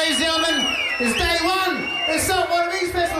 ladies and gentlemen, it's day one. It's Saltwater East Festival.